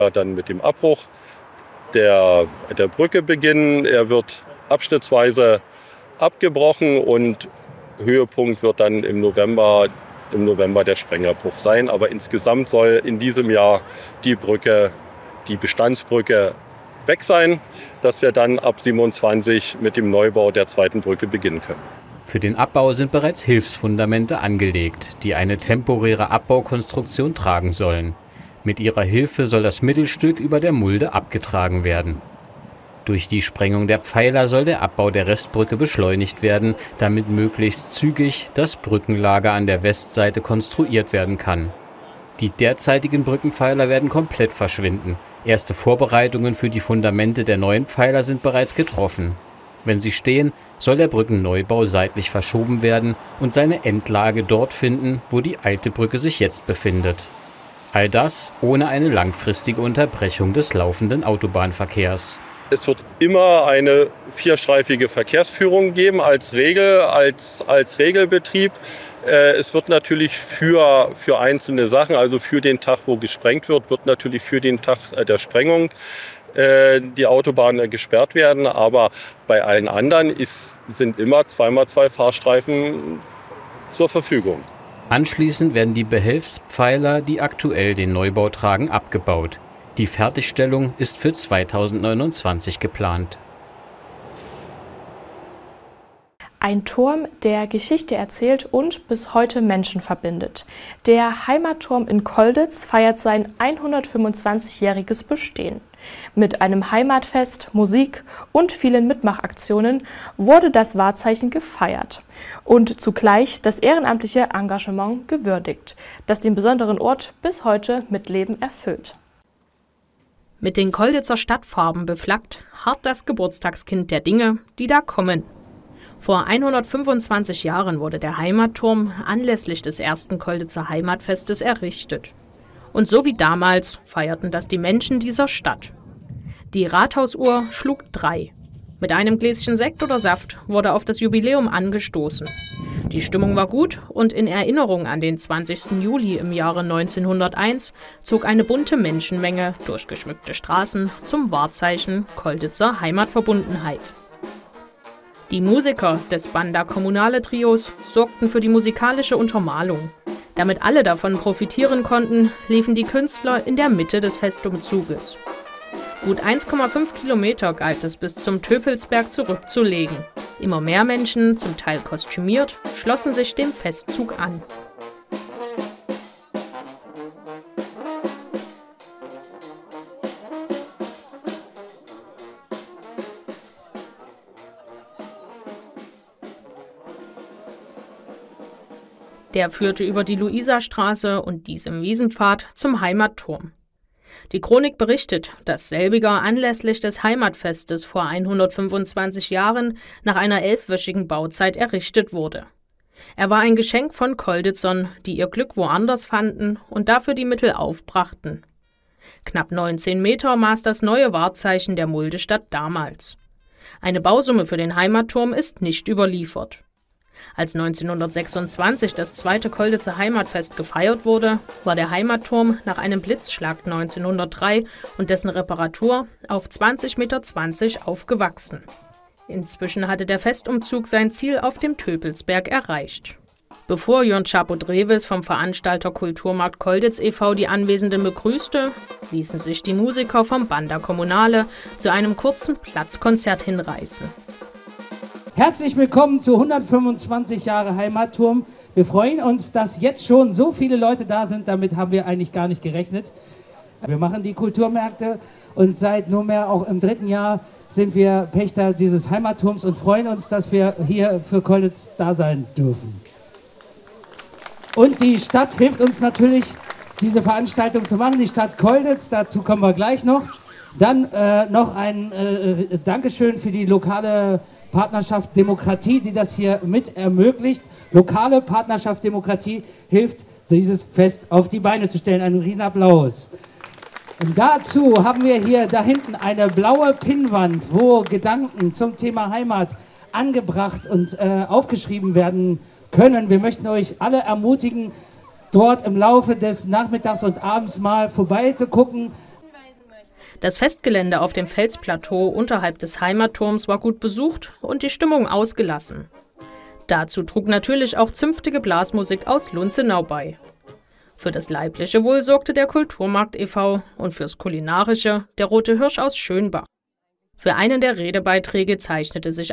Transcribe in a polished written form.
Dann mit dem Abbruch der Brücke beginnen. Er wird abschnittsweise abgebrochen und Höhepunkt wird dann im November der Sprengerbruch sein. Aber insgesamt soll in diesem Jahr die Bestandsbrücke weg sein, dass wir dann ab 27 mit dem Neubau der zweiten Brücke beginnen können. Für den Abbau sind bereits Hilfsfundamente angelegt, die eine temporäre Abbaukonstruktion tragen sollen. Mit ihrer Hilfe soll das Mittelstück über der Mulde abgetragen werden. Durch die Sprengung der Pfeiler soll der Abbau der Restbrücke beschleunigt werden, damit möglichst zügig das Brückenlager an der Westseite konstruiert werden kann. Die derzeitigen Brückenpfeiler werden komplett verschwinden. Erste Vorbereitungen für die Fundamente der neuen Pfeiler sind bereits getroffen. Wenn sie stehen, soll der Brückenneubau seitlich verschoben werden und seine Endlage dort finden, wo die alte Brücke sich jetzt befindet. All das ohne eine langfristige Unterbrechung des laufenden Autobahnverkehrs. Es wird immer eine vierstreifige Verkehrsführung geben als Regelbetrieb. Es wird natürlich für einzelne Sachen, also für den Tag, wo gesprengt wird natürlich für den Tag der Sprengung die Autobahn gesperrt werden. Aber bei allen anderen sind immer 2x2 Fahrstreifen zur Verfügung. Anschließend werden die Behelfspfeiler, die aktuell den Neubau tragen, abgebaut. Die Fertigstellung ist für 2029 geplant. Ein Turm, der Geschichte erzählt und bis heute Menschen verbindet. Der Heimatturm in Kolditz feiert sein 125-jähriges Bestehen. Mit einem Heimatfest, Musik und vielen Mitmachaktionen wurde das Wahrzeichen gefeiert und zugleich das ehrenamtliche Engagement gewürdigt, das den besonderen Ort bis heute mit Leben erfüllt. Mit den Kolditzer Stadtfarben beflaggt, harrt das Geburtstagskind der Dinge, die da kommen. Vor 125 Jahren wurde der Heimatturm anlässlich des ersten Kolditzer Heimatfestes errichtet. Und so wie damals feierten das die Menschen dieser Stadt. Die Rathausuhr schlug 3. Mit einem Gläschen Sekt oder Saft wurde auf das Jubiläum angestoßen. Die Stimmung war gut und in Erinnerung an den 20. Juli im Jahre 1901 zog eine bunte Menschenmenge durch geschmückte Straßen zum Wahrzeichen Kolditzer Heimatverbundenheit. Die Musiker des Banda Kommunale Trios sorgten für die musikalische Untermalung. Damit alle davon profitieren konnten, liefen die Künstler in der Mitte des Festumzuges. Gut 1,5 Kilometer galt es bis zum Töpelsberg zurückzulegen. Immer mehr Menschen, zum Teil kostümiert, schlossen sich dem Festzug an. Der führte über die Luisastraße und diesem Wiesenpfad zum Heimatturm. Die Chronik berichtet, dass selbiger anlässlich des Heimatfestes vor 125 Jahren nach einer 11-wöchigen Bauzeit errichtet wurde. Er war ein Geschenk von Kolditzern, die ihr Glück woanders fanden und dafür die Mittel aufbrachten. Knapp 19 Meter maß das neue Wahrzeichen der Muldestadt damals. Eine Bausumme für den Heimatturm ist nicht überliefert. Als 1926 das zweite Kolditzer Heimatfest gefeiert wurde, war der Heimatturm nach einem Blitzschlag 1903 und dessen Reparatur auf 20,20 Meter aufgewachsen. Inzwischen hatte der Festumzug sein Ziel auf dem Töpelsberg erreicht. Bevor Jörn Chapo-Drewes vom Veranstalter Kulturmarkt Kolditz e.V. die Anwesenden begrüßte, ließen sich die Musiker vom Banda Kommunale zu einem kurzen Platzkonzert hinreißen. Herzlich willkommen zu 125 Jahre Heimatturm. Wir freuen uns, dass jetzt schon so viele Leute da sind. Damit haben wir eigentlich gar nicht gerechnet. Wir machen die Kulturmärkte und seit nunmehr auch im 3. Jahr sind wir Pächter dieses Heimatturms und freuen uns, dass wir hier für Kolditz da sein dürfen. Und die Stadt hilft uns natürlich, diese Veranstaltung zu machen. Die Stadt Kolditz, dazu kommen wir gleich noch. Dann noch ein Dankeschön für die lokale Partnerschaft Demokratie, die das hier mit ermöglicht. Lokale Partnerschaft Demokratie hilft, dieses Fest auf die Beine zu stellen. Einen riesen Applaus. Und dazu haben wir hier da hinten eine blaue Pinnwand, wo Gedanken zum Thema Heimat angebracht und aufgeschrieben werden können. Wir möchten euch alle ermutigen, dort im Laufe des Nachmittags und Abends mal vorbeizugucken. Das Festgelände auf dem Felsplateau unterhalb des Heimatturms war gut besucht und die Stimmung ausgelassen. Dazu trug natürlich auch zünftige Blasmusik aus Lunzenau bei. Für das leibliche Wohl sorgte der Kulturmarkt e.V. und fürs Kulinarische der Rote Hirsch aus Schönbach. Für einen der Redebeiträge zeichnete sich